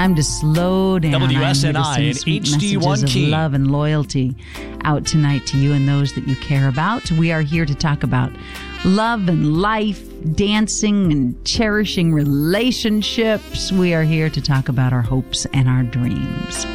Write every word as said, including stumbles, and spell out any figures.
Time to slow down. W S N I and H D one Key. Of love and loyalty out tonight to you and those that you care about. We are here to talk about love and life, dancing and cherishing relationships. We are here to talk about our hopes and our dreams.